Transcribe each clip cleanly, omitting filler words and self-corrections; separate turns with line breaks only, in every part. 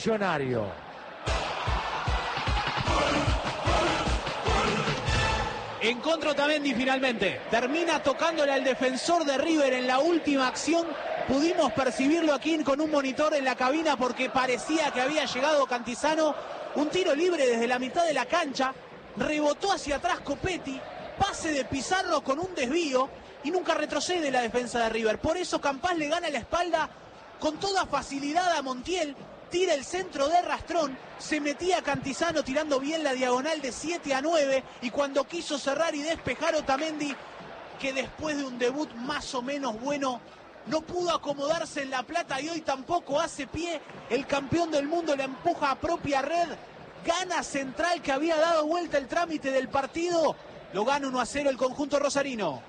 Millonario.
Encontró Otamendi finalmente. Termina tocándole al defensor de River en la última acción. Pudimos percibirlo aquí con un monitor en la cabina porque parecía que había llegado Cantizano. Un tiro libre desde la mitad de la cancha. Rebotó hacia atrás Copetti. Pase de Pizarro con un desvío. Y nunca retrocede la defensa de River. Por eso Campás le gana la espalda con toda facilidad a Montiel. Tira el centro de Rastrón, se metía Cantizano tirando bien la diagonal de 7 a 9 y cuando quiso cerrar y despejar Otamendi, que después de un debut más o menos bueno, no pudo acomodarse en La Plata y hoy tampoco hace pie, el campeón del mundo le empuja a propia red, gana Central que había dado vuelta el trámite del partido, lo gana 1 a 0 el conjunto rosarino.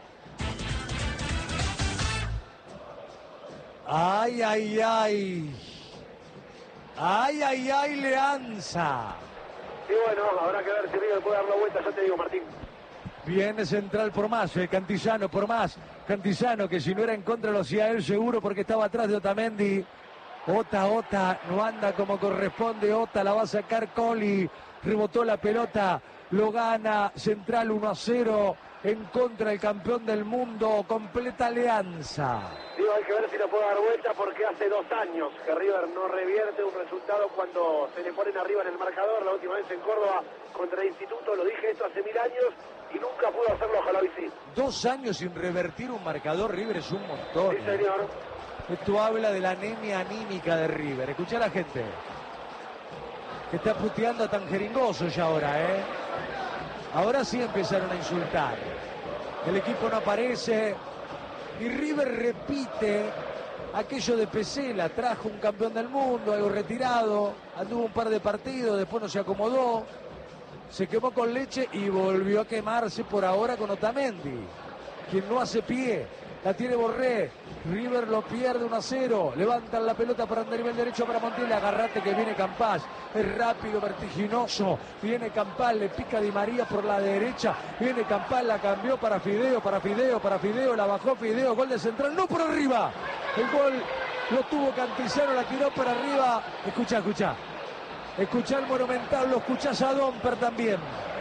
Ay, ay, ay. Ay, ay, ay, Leanza.
Y bueno, habrá que ver si River puede dar la vuelta, ya te digo, Martín.
Viene Central por más, Cantizano por más. Cantizano que si no era en contra lo hacía él seguro porque estaba atrás de Otamendi. Ota, no anda como corresponde. Ota la va a sacar Colli. Rebotó la pelota, lo gana Central 1 a 0 en contra del campeón del mundo. Completa Leanza.
Digo, hay que ver si lo puede dar vuelta porque hace 2 años que River no revierte un resultado cuando se le ponen arriba en el marcador. La última vez en Córdoba contra el Instituto, lo dije esto hace 1000 años y nunca pudo hacerlo, ojalá hoy sí.
2 años sin revertir un marcador, River es un montón.
Sí, señor.
Esto habla de la anemia anímica de River. Escuchá a la gente que está puteando a tan jeringoso ya ahora, ¿eh? Ahora sí empezaron a insultar. El equipo no aparece y River repite aquello de Pesela. Trajo un campeón del mundo, algo retirado, anduvo un par de partidos, después no se acomodó, se quemó con leche y volvió a quemarse por ahora con Otamendi, quien no hace pie. La tiene Borré, River lo pierde 1 a 0, levantan la pelota para andar nivel derecho para Montiel, agarrate que viene Campás, es rápido, vertiginoso, viene Campás, le pica Di María por la derecha, viene Campás, la cambió para Fideo, la bajó Fideo, gol de Central, no por arriba, el gol lo tuvo Cantizano, la tiró para arriba, escucha el Monumental, lo escuchás a Domper también.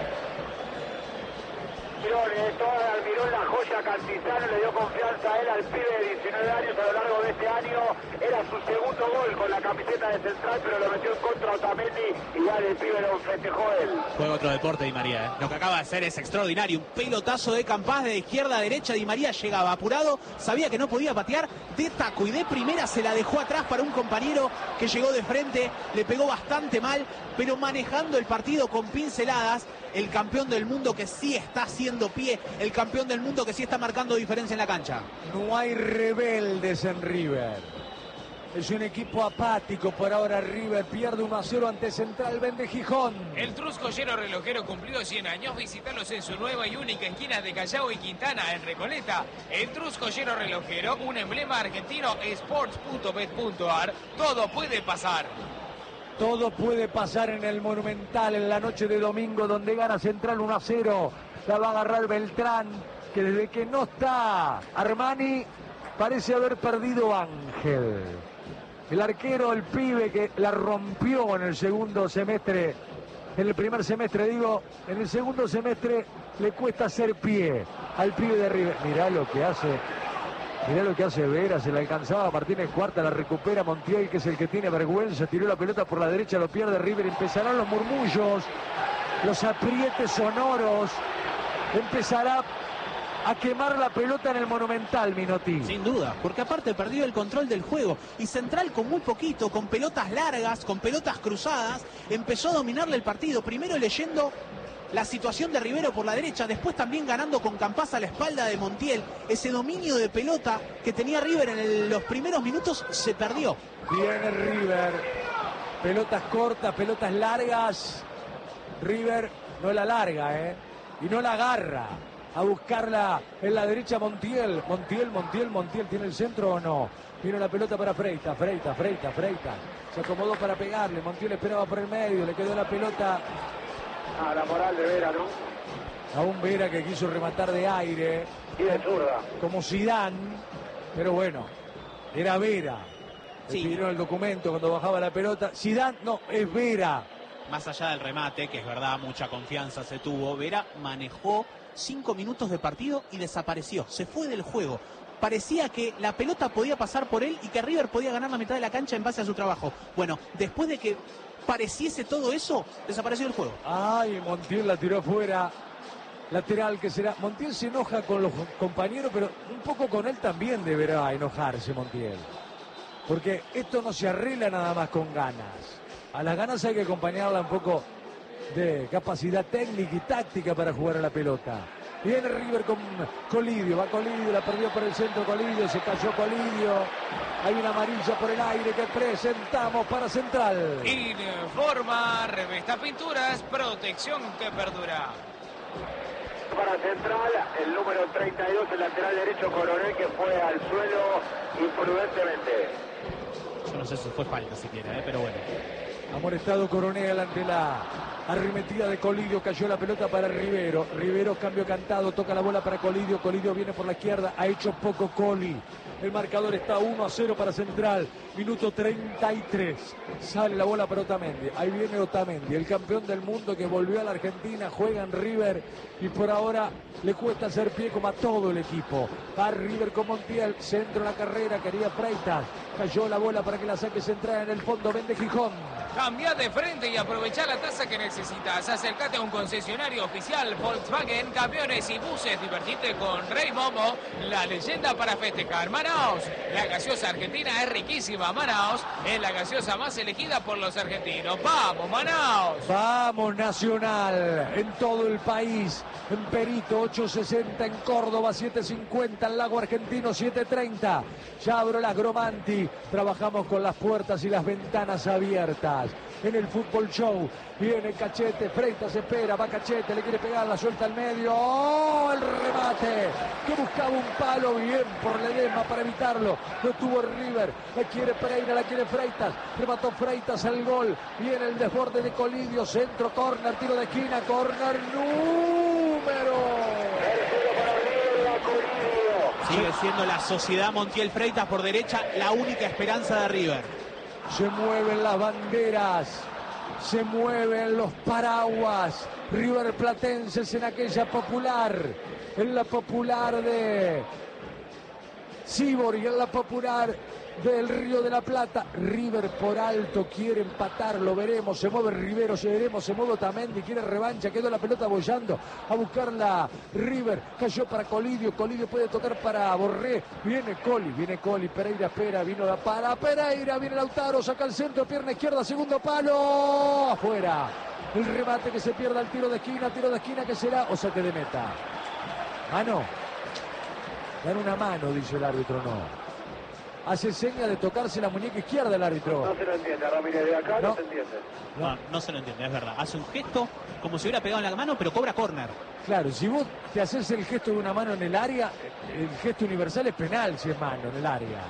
Almirón, la joya Cantizano, le dio confianza a él, al pibe de 19 años a lo largo de este año. Era su segundo gol con la camiseta de Central, pero lo metió en contra Otamendi y ya el pibe lo festejó él.
Fue otro deporte Di María, ¿eh? Lo que acaba de hacer es extraordinario. Un pelotazo de Campás de izquierda a derecha. Di María llegaba apurado, sabía que no podía patear, de taco y de primera se la dejó atrás para un compañero que llegó de frente, le pegó bastante mal, pero manejando el partido con pinceladas. El campeón del mundo que sí está haciendo pie, el campeón del mundo que sí está marcando diferencia en la cancha.
No hay rebeldes en River. Es un equipo apático por ahora. River pierde 1 a 0 ante Central Vende Gijón.
El Trusco Lleno Relojero cumplió 100 años. Visítalos en su nueva y única esquina de Callao y Quintana en Recoleta. El Trusco Lleno Relojero, un emblema argentino, sports.bet.ar. Todo puede pasar.
Todo puede pasar en el Monumental en la noche de domingo donde gana Central 1 a 0. La va a agarrar Beltrán, que desde que no está Armani parece haber perdido Ángel. El arquero, el pibe que la rompió en el segundo semestre, en el primer semestre digo, en el segundo semestre le cuesta hacer pie al pibe de River. Mirá lo que hace Vera, se la alcanzaba Martínez Cuarta, la recupera Montiel, que es el que tiene vergüenza, tiró la pelota por la derecha, lo pierde River, empezarán los murmullos, los aprietes sonoros, empezará a quemar la pelota en el Monumental, Minotti.
Sin duda, porque aparte perdió el control del juego y Central con muy poquito, con pelotas largas, con pelotas cruzadas, empezó a dominarle el partido, primero leyendo la situación de Rivero por la derecha, después también ganando con Campás a la espalda de Montiel. Ese dominio de pelota que tenía River en los primeros minutos se perdió.
Viene River, pelotas cortas, pelotas largas. River no la larga, y no la agarra. A buscarla en la derecha Montiel. Montiel, ¿tiene el centro o no? Viene la pelota para Freita. Se acomodó para pegarle, Montiel esperaba por el medio, le quedó la pelota
a la moral de Vera, ¿no?
A un Vera que quiso rematar de aire.
Y de zurda.
Como Zidane, pero bueno, era Vera.
Sí.
Pidieron el documento cuando bajaba la pelota. Zidane, no, es Vera.
Más allá del remate, que es verdad, mucha confianza se tuvo, Vera manejó 5 minutos de partido y desapareció, se fue del juego. Parecía que la pelota podía pasar por él y que River podía ganar la mitad de la cancha en base a su trabajo. Bueno, después de que pareciese todo eso, desapareció del juego.
Ay, Montiel la tiró afuera. Lateral que será. Montiel se enoja con los compañeros, pero un poco con él también deberá enojarse Montiel. Porque esto no se arregla nada más con ganas. A las ganas hay que acompañarla un poco de capacidad técnica y táctica para jugar a la pelota. Viene River con Colidio, va Colidio, la perdió por el centro Colidio, se cayó Colidio. Hay una amarilla por el aire que presentamos para Central.
Informa Revista Pinturas, protección que perdura.
Para Central, el número 32, el lateral derecho Coronel, que fue al suelo imprudentemente.
Yo no sé si fue falta siquiera, pero bueno.
Amonestado Coronel ante la arremetida de Colidio, cayó la pelota para Rivero. Rivero, cambio cantado, toca la bola para Colidio. Colidio viene por la izquierda, ha hecho poco Coli. El marcador está 1-0 para Central. Minuto 33. Sale la bola para Otamendi. Ahí viene Otamendi, el campeón del mundo que volvió a la Argentina, juega en River y por ahora le cuesta hacer pie como a todo el equipo. Va River con Montiel, centro la carrera, quería Freitas. Cayó la bola para que la saque Central en el fondo, vende Gijón.
Cambia de frente y aprovecha la tasa que necesitas. Acércate a un concesionario oficial Volkswagen, camiones y buses. Divertite con Rey Momo, la leyenda para festejar. Manaos, la gaseosa argentina es riquísima. Manaos es la gaseosa más elegida por los argentinos. ¡Vamos, Manaos!
Vamos, Nacional, en todo el país. En Perito, 8.60, en Córdoba, 7.50, en Lago Argentino, 7.30. Ya abro las Gromanti. Trabajamos con las puertas y las ventanas abiertas. En el Fútbol Show viene Cachete, Freitas espera, va Cachete, le quiere pegar, la suelta al medio. ¡Oh, el remate! Que buscaba un palo, bien por Ledesma para evitarlo. Lo tuvo River, la quiere Pereira, la quiere Freitas. Remató Freitas al gol. Viene el desborde de Colidio, centro, córner, tiro de esquina, córner número.
Sigue siendo la Sociedad Montiel Freitas por derecha la única esperanza de River.
Se mueven las banderas, se mueven los paraguas. River Platenses en aquella popular, en la popular de Sibor y en la popular del Río de la Plata. River por alto quiere empatar, lo veremos, se mueve Rivero, se mueve Otamendi, quiere revancha, quedó la pelota bollando a buscarla River, cayó para Colidio, Colidio puede tocar para Borré, viene Coli, Pereira espera, vino para Pereira, viene Lautaro, saca el centro, pierna izquierda, segundo palo, afuera, el remate que se pierda, el tiro de esquina que será, o saque de meta. Mano, dan una mano, dice el árbitro, no. Hace seña de tocarse la muñeca izquierda el árbitro.
No se lo entiende, Ramírez, de acá no se entiende.
No se lo entiende, es verdad. Hace un gesto como si hubiera pegado en la mano, pero cobra córner.
Claro, si vos te haces el gesto de una mano en el área, el gesto universal es penal si es mano en el área.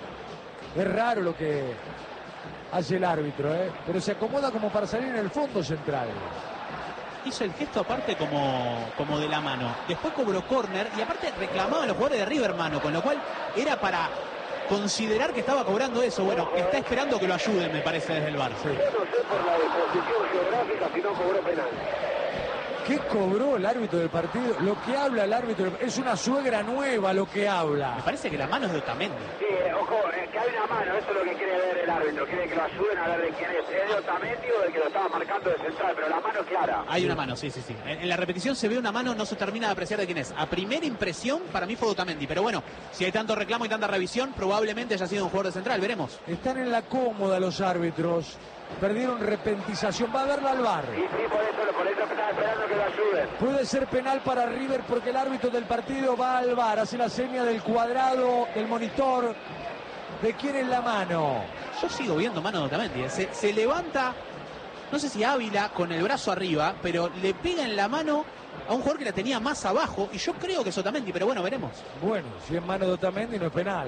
Es raro lo que hace el árbitro, pero se acomoda como para salir en el fondo Central.
Hizo el gesto aparte como de la mano. Después cobró córner y aparte reclamaban a los jugadores de River mano, con lo cual era para considerar que estaba cobrando eso. Bueno, está esperando que lo ayuden, me parece, desde el VAR.
Yo no sé por la disposición geográfica si no cobró penal.
¿Qué cobró el árbitro del partido? Lo que habla el árbitro es una suegra nueva lo que habla.
Me parece que la mano es de Otamendi.
Sí, ojo, que hay una mano, eso es lo que quiere ver el árbitro, quiere que lo ayuden a ver de quién es de Otamendi o del que lo estaba marcando de Central, pero la mano es clara.
Hay una mano, sí. En la repetición se ve una mano, no se termina de apreciar de quién es. A primera impresión, para mí fue de Otamendi, pero bueno, si hay tanto reclamo y tanta revisión, probablemente haya sido un jugador de Central, veremos.
Están en la cómoda los árbitros. Perdieron repentización, va a verla al VAR.
Y sí, por eso estaba esperando que lo ayuden.
Puede ser penal para River porque el árbitro del partido va al VAR, hace la seña del cuadrado, del monitor. ¿De quién es la mano?
Yo sigo viendo mano de Otamendi. Se levanta, no sé si Ávila con el brazo arriba, pero le pega en la mano a un jugador que la tenía más abajo y yo creo que es Otamendi, pero bueno, veremos.
Bueno, si es mano de Otamendi no es penal.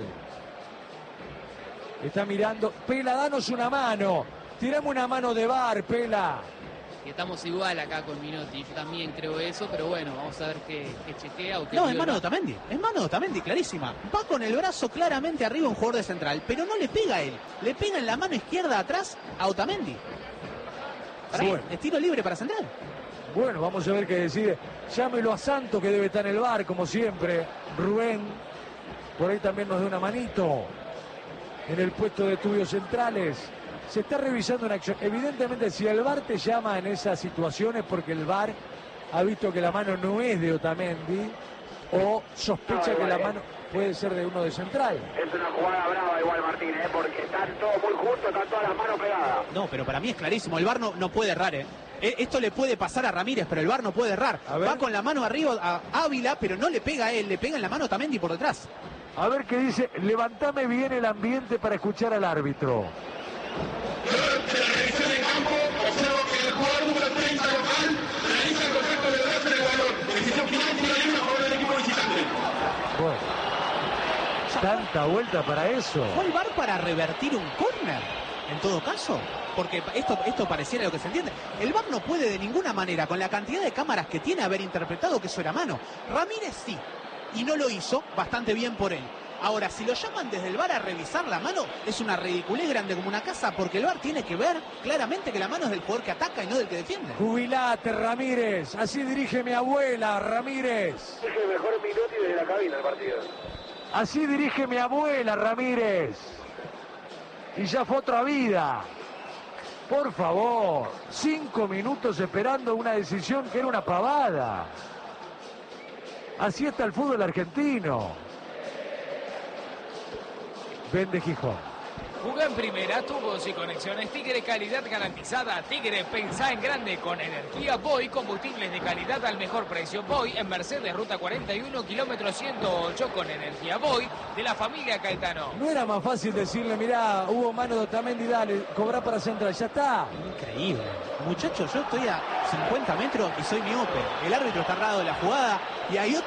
Está mirando, Pela, danos una mano. Tirame una mano de VAR, Pela.
que estamos igual acá con Minotti. Yo también creo eso, pero bueno, vamos a ver qué chequea o qué...
No, es mano de Otamendi. Es mano de Otamendi, clarísima. Va con el brazo claramente arriba un jugador de Central, pero no le pega a él. Le pega en la mano izquierda atrás a Otamendi. Para
Bueno.
es tiro libre para Central.
Bueno, vamos a ver qué decide. Llámelo a Santo, que debe estar en el bar, como siempre. Rubén, por ahí también nos da una manito. En el puesto de estudios centrales. Se está revisando una acción. Evidentemente, si el VAR te llama en esas situaciones, porque el VAR ha visto que la mano no es de Otamendi, o sospecha que la mano puede ser de uno de Central.
Es una jugada brava igual, Martín, porque están todos muy juntos, están todas las manos pegadas.
No, pero para mí es clarísimo. El VAR no puede errar, Esto le puede pasar a Ramírez, pero el VAR no puede errar. Va con la mano arriba a Ávila, pero no le pega a él, le pega en la mano a Otamendi por detrás.
A ver qué dice. Levantame bien el ambiente para escuchar al árbitro.
Durante la revisión de campo, observo que el jugador número 30 local realiza el contacto de brazo en el balón. Decisión final, tiro libre a favor del equipo visitante.
Bueno, tanta vuelta para eso.
¿Fue el VAR para revertir un córner? En todo caso, porque esto pareciera lo que se entiende. El VAR no puede de ninguna manera, con la cantidad de cámaras que tiene, haber interpretado que eso era mano. Ramírez sí, y no lo hizo, bastante bien por él. Ahora, si lo llaman desde el VAR a revisar la mano, es una ridiculez grande como una casa, porque el VAR tiene que ver claramente que la mano es del jugador que ataca y no del que defiende.
Jubilate, Ramírez. Así dirige mi abuela, Ramírez.
Es el mejor Minotti desde la cabina del partido.
Así dirige mi abuela, Ramírez. Y ya fue otra vida. Por favor, 5 minutos esperando una decisión que era una pavada. Así está el fútbol argentino. Vende Gijón.
Jugá en primera, tubos y conexiones Tigre, calidad garantizada. Tigre, pensá en grande con energía Boy, combustibles de calidad al mejor precio. Boy en Mercedes, ruta 41, kilómetro 108 con energía Boy de la familia Caetano.
No era más fácil decirle, mirá, hubo mano de Otamendi, dale, cobra para Central, ya está.
Increíble. Muchachos, yo estoy a 50 metros y soy miope. El árbitro está al lado de la jugada y hay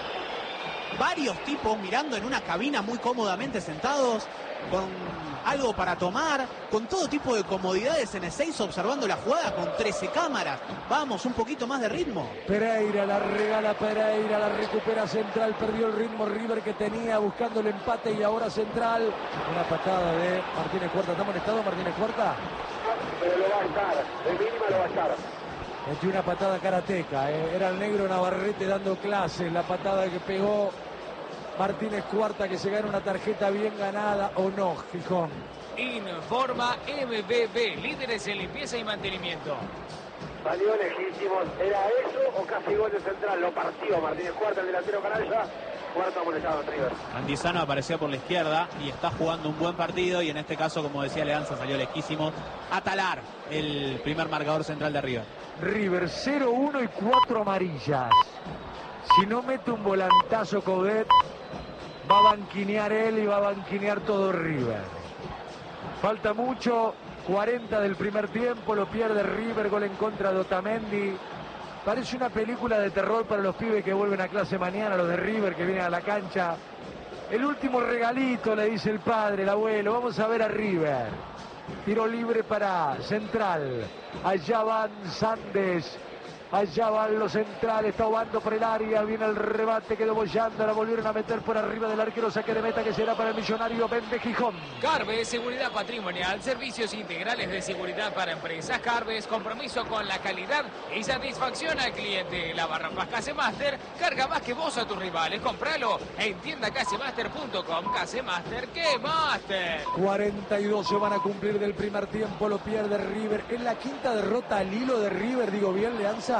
varios tipos mirando en una cabina muy cómodamente sentados, con algo para tomar, con todo tipo de comodidades en Ezeiza, observando la jugada con 13 cámaras. Vamos, un poquito más de ritmo.
Pereira la regala, Pereira la recupera Central, perdió el ritmo River que tenía buscando el empate y ahora Central. Una patada de Martínez Cuarta. ¿Está molestado Martínez Cuarta?
Pero lo va a estar, de mínima lo va a estar.
Metió una patada karateca, era el negro Navarrete dando clases, la patada que pegó Martínez Cuarta, que se gana una tarjeta bien ganada o no, Gijón.
Informa MBB, líderes en limpieza y mantenimiento.
Salió legítimo, ¿era eso o casi gol de Central? Lo partió Martínez Cuarta, el delantero canalla. Cuarta molestado en River.
Antizano apareció por la izquierda y está jugando un buen partido, y en este caso, como decía Leanza, salió lejísimo a talar el primer marcador central de River.
River 0-1 y 4 amarillas. Si no mete un volantazo Coudet, va a banquinear él y va a banquinear todo River. Falta mucho, 40 del primer tiempo, lo pierde River, gol en contra de Otamendi. Parece una película de terror para los pibes que vuelven a clase mañana, los de River que vienen a la cancha. El último regalito, le dice el padre, el abuelo, vamos a ver a River. Tiro libre para Central, allá van Sandes. Allá van los centrales, está jugando por el área, viene el rebate, quedó bollando, la volvieron a meter por arriba del arquero, saque de meta que será para el millonario Vende Gijón.
Carves, seguridad patrimonial, servicios integrales de seguridad para empresas. Carves, compromiso con la calidad y satisfacción al cliente. La barra Casemaster, carga más que vos a tus rivales. Compralo en tiendacasemaster.com. Casemaster, ¡qué master!
42 se van a cumplir del primer tiempo, lo pierde River. Es la quinta derrota al hilo de River, digo bien, Leanza.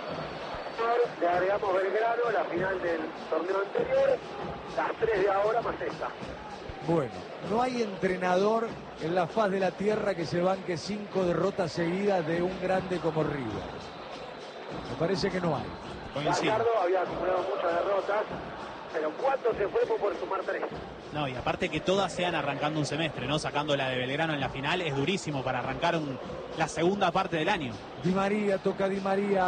Le agregamos Belgrano, la final del torneo anterior, las 3 de ahora más esta.
Bueno, no hay entrenador en la faz de la tierra que se banque 5 derrotas seguidas de un grande como River. Me parece que no hay.
Gallardo había acumulado muchas derrotas, pero ¿cuánto se fue por sumar 3?
No, y aparte que todas sean arrancando un semestre, ¿no? Sacando la de Belgrano en la final, es durísimo para arrancar la segunda parte del año.
Di María, toca Di María.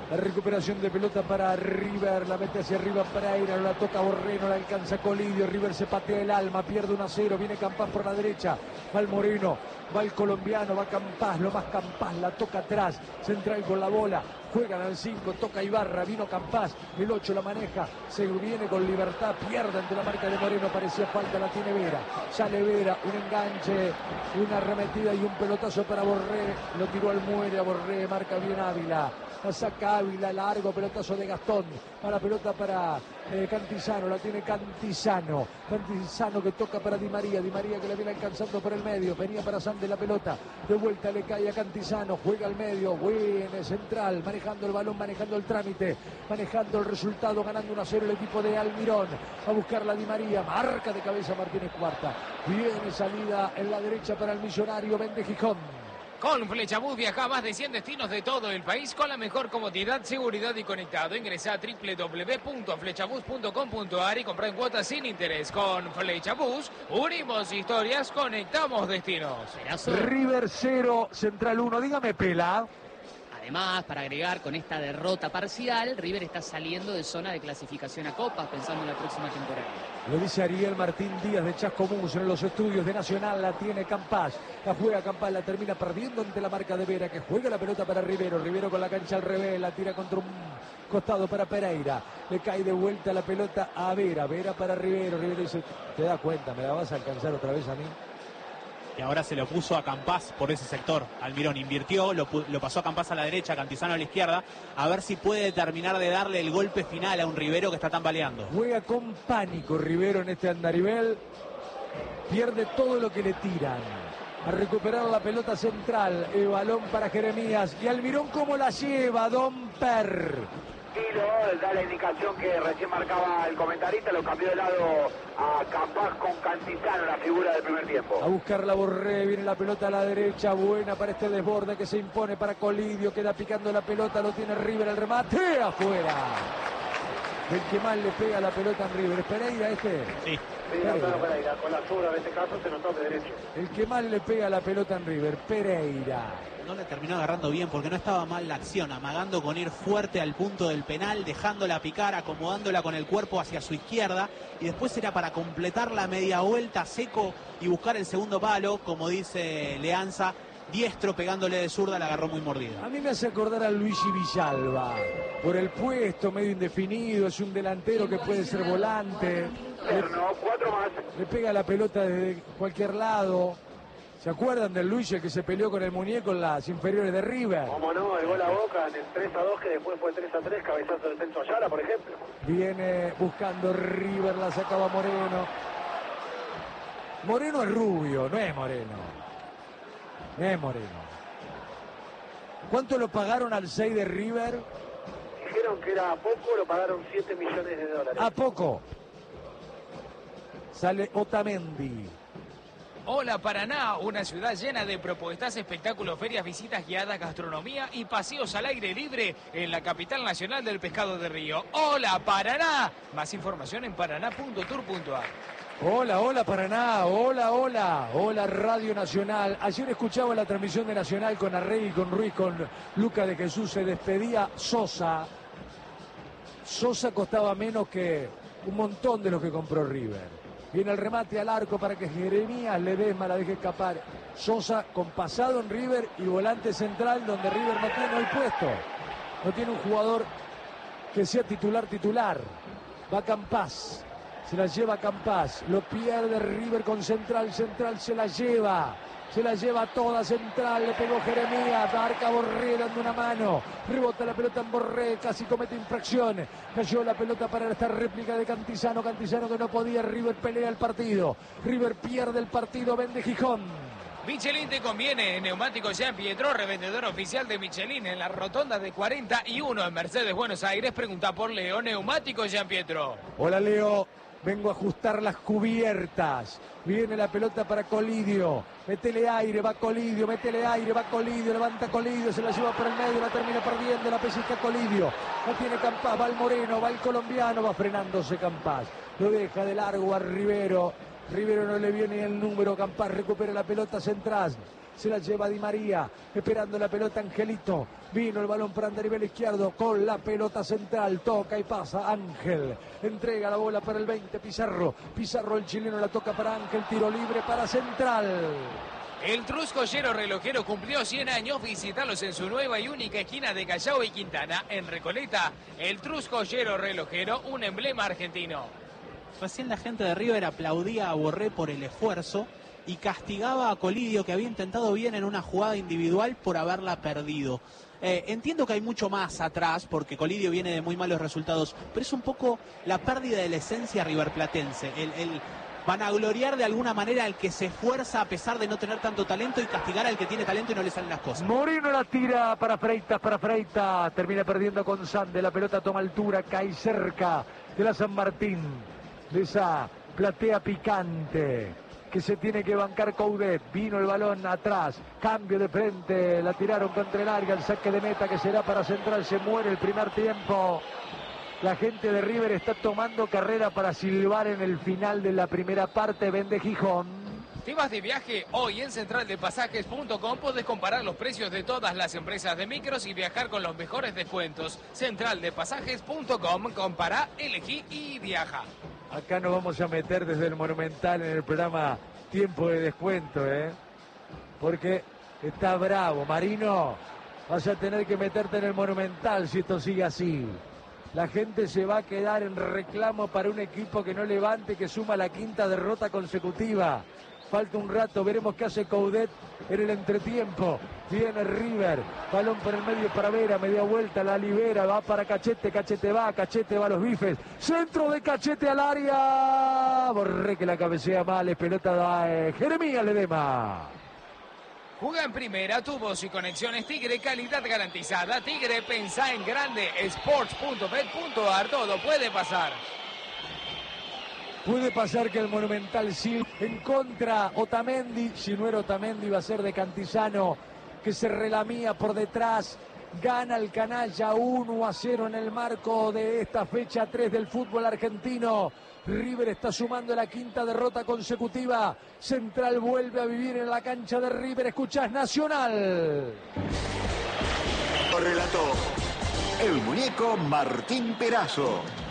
La recuperación de pelota para River, la mete hacia arriba Pereira, no la toca Borré, no la alcanza Colidio, River se patea el alma, pierde 1-0, viene Campás por la derecha, va el Moreno, va el colombiano, va Campás, lo más Campás, la toca atrás, central con la bola, juegan al 5, toca Ibarra, vino Campás, el 8 la maneja, se viene con libertad, pierde ante la marca de Moreno, parecía falta, la tiene Vera, sale Vera, un enganche, una arremetida y un pelotazo para Borré, lo tiró al muere a Borré, marca bien Ávila. La saca Ávila, largo pelotazo de Gastón, para pelota para Cantizano, la tiene Cantizano que toca para Di María que le viene alcanzando por el medio, venía para Sande la pelota, de vuelta le cae a Cantizano, juega al medio, viene central, manejando el balón, manejando el trámite, manejando el resultado, ganando 1-0 el equipo de Almirón, a buscarla Di María, marca de cabeza Martínez Cuarta, viene salida en la derecha para el millonario, vende Gijón.
Con Flechabús viaja a más de 100 destinos de todo el país con la mejor comodidad, seguridad y conectado. Ingresa a www.flechabús.com.ar y compra en cuotas sin interés. Con Flechabús unimos historias, conectamos destinos.
River 0, Central 1. Dígame, Pela.
Además, para agregar, con esta derrota parcial, River está saliendo de zona de clasificación a Copas, pensando en la próxima temporada.
Lo dice Ariel Martín Díaz de Chascomús en los estudios de Nacional, la tiene Campás, la juega Campás, la termina perdiendo ante la marca de Vera, que juega la pelota para Rivero con la cancha al revés, la tira contra un costado para Pereira, le cae de vuelta la pelota a Vera para Rivero dice, ¿te das cuenta? ¿Me la vas a alcanzar otra vez a mí?
Y ahora se lo puso a Campás por ese sector. Almirón invirtió, lo pasó a Campás a la derecha, Cantizano a la izquierda, a ver si puede terminar de darle el golpe final a un Rivero que está tambaleando.
Juega con pánico Rivero en este andarivel, pierde todo lo que le tiran. A recuperar la pelota central, el balón para Jeremías y Almirón cómo la lleva Don Per.
Da la indicación que recién marcaba el comentarista, lo cambió de lado a Campás con Cantizano, la figura del primer tiempo.
A buscar la Borré, viene la pelota a la derecha, buena para este desborde que se impone para Colidio, queda picando la pelota, lo tiene River, el remate, afuera. El que más le pega la pelota en River, ¿es Pereira este?
Sí.
Pereira, con la zurda en este caso se notó de derecho.
El que más le pega la pelota en River, Pereira.
No le terminó agarrando bien porque no estaba mal la acción, amagando con ir fuerte al punto del penal, dejándola picar, acomodándola con el cuerpo hacia su izquierda y después era para completar la media vuelta seco y buscar el segundo palo, como dice Leanza, diestro pegándole de zurda, la agarró muy mordida.
A mí me hace acordar a Luigi Villalba, por el puesto medio indefinido, es un delantero que puede ser volante.
Cuatro más.
Le pega la pelota desde cualquier lado. ¿Se acuerdan del Luigi el que se peleó con el muñeco en las inferiores de River?
Como no, el gol a Boca en el 3-2 que después fue 3-3, cabezazo del Celso Ayala, por ejemplo.
Viene buscando River, la sacaba Moreno. Moreno es rubio, no es Moreno. No es Moreno. ¿Cuánto lo pagaron al 6 de River?
Dijeron que era poco, lo pagaron $7 millones.
¿A poco? Sale Otamendi.
Hola Paraná, una ciudad llena de propuestas, espectáculos, ferias, visitas guiadas, gastronomía y paseos al aire libre en la capital nacional del pescado de río. Hola Paraná, más información en paraná.tour.ar.
Hola Paraná, hola Radio Nacional. Ayer escuchaba la transmisión de Nacional con Arregui, con Ruiz, con Luca de Jesús, se despedía Sosa. Sosa costaba menos que un montón de los que compró River. Viene el remate al arco para que Jeremías Ledesma la deje escapar. Sosa con pasado en River y volante central donde River no tiene hoy puesto. No tiene un jugador que sea titular. Va Campás. Se la lleva Campás. Lo pierde River con Central. Central se la lleva. Se la lleva toda Central, le pegó Jeremías, marca Borré dando una mano, rebota la pelota en Borré, casi comete infracción, cayó la pelota para esta réplica de Cantizano que no podía, River pelea el partido, River pierde el partido, vende Gijón.
Michelin te conviene, Neumáticos Jean Pietro, revendedor oficial de Michelin en la rotonda de 41 en Mercedes, Buenos Aires, pregunta por Leo, Neumáticos Jean Pietro.
Hola Leo. Vengo a ajustar las cubiertas. Viene la pelota para Colidio. Métele aire, va Colidio, métele aire, va Colidio, levanta Colidio, se la lleva por el medio, la termina perdiendo, la pellizca Colidio. No tiene Campás, va el Moreno, va el colombiano, va frenándose Campás. Lo deja de largo a Rivero. Rivero no le viene el número, Campás recupera la pelota central. Se la lleva Di María, esperando la pelota Angelito. Vino el balón para Andarivel izquierdo con la pelota central. Toca y pasa Ángel. Entrega la bola para el 20, Pizarro. Pizarro, el chileno, la toca para Ángel. Tiro libre para Central.
El Truscollero Relojero cumplió 100 años. Visítalos en su nueva y única esquina de Callao y Quintana, en Recoleta. El Truscollero Relojero, un emblema argentino.
Recién la gente de River aplaudía a Borré por el esfuerzo y castigaba a Colidio, que había intentado bien en una jugada individual, por haberla perdido. Entiendo que hay mucho más atrás, porque Colidio viene de muy malos resultados, pero es un poco la pérdida de la esencia riverplatense. El vanagloriar de alguna manera al que se esfuerza a pesar de no tener tanto talento y castigar al que tiene talento y no le salen las cosas.
Moreno la tira para Freitas, termina perdiendo con Sande, la pelota toma altura, cae cerca de la San Martín, de esa platea picante que se tiene que bancar Coudet. Vino el balón atrás, cambio de frente, la tiraron contra el área, el saque de meta que será para Central. Se muere el primer tiempo. La gente de River está tomando carrera para silbar en el final de la primera parte. Vende Gijón.
¿Te vas de viaje? Hoy en centraldepasajes.com podés comparar los precios de todas las empresas de micros y viajar con los mejores descuentos. Centraldepasajes.com, compara, elegí y viaja.
Acá nos vamos a meter desde el Monumental en el programa Tiempo de Descuento, porque está bravo. Marino, vas a tener que meterte en el Monumental si esto sigue así. La gente se va a quedar en reclamo para un equipo que no levante, que suma la quinta derrota consecutiva. Falta un rato, veremos qué hace Coudet en el entretiempo. Viene River, balón por el medio para Vera, media vuelta, la libera, va para Cachete, Cachete va a los bifes. Centro de Cachete al área. Borré que la cabecea mal, es pelota de Jeremías Ledema.
Juega en primera, tubos y conexiones Tigre, calidad garantizada. Tigre, pensá en grande. Sports.bet.ar, todo puede pasar.
Puede pasar que el Monumental sí en contra Otamendi. Si no era Otamendi, va a ser de Cantizano, que se relamía por detrás. Gana el canalla 1-0 en el marco de esta fecha 3 del fútbol argentino. River está sumando la quinta derrota consecutiva. Central vuelve a vivir en la cancha de River. Escuchás Nacional.
Relató el muñeco Martín Perazo.